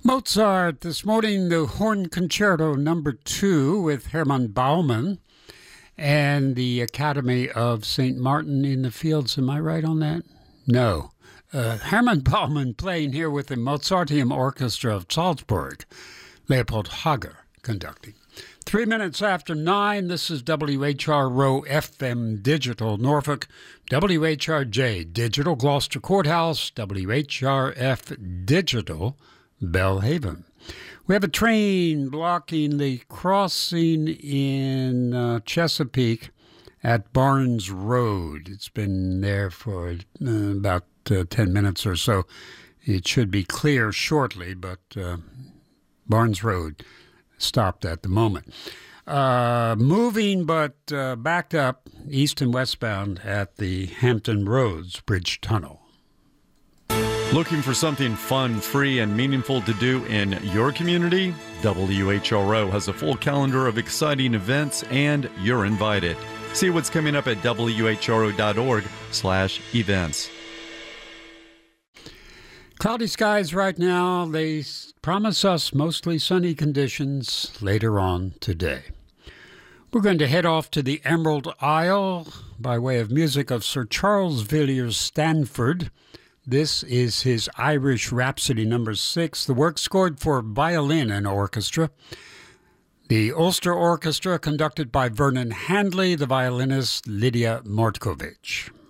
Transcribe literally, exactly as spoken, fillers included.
Mozart this morning, the Horn Concerto number two with Hermann Baumann and the Academy of Saint Martin in the Fields. Am I right on that? No. Uh, Hermann Baumann playing here with the Mozarteum Orchestra of Salzburg. Leopold Hager conducting. Three minutes after nine, this is W H R Row F M Digital Norfolk, W H R J Digital Gloucester Courthouse, W H R F Digital Belhaven. We have a train blocking the crossing in uh, Chesapeake at Barnes Road. It's been there for uh, about uh, ten minutes or so. It should be clear shortly, but uh, Barnes Road stopped at the moment. Uh, moving but uh, backed up east and westbound at the Hampton Roads Bridge Tunnel. Looking for something fun, free, and meaningful to do in your community? W H R O has a full calendar of exciting events, and you're invited. See what's coming up at W H R O dot org slash events. Cloudy skies right now. They promise us mostly sunny conditions later on today. We're going to head off to the Emerald Isle by way of music of Sir Charles Villiers Stanford. This is his Irish Rhapsody number six, the work scored for violin and orchestra. The Ulster Orchestra, conducted by Vernon Handley, the violinist Lydia Mortkovich.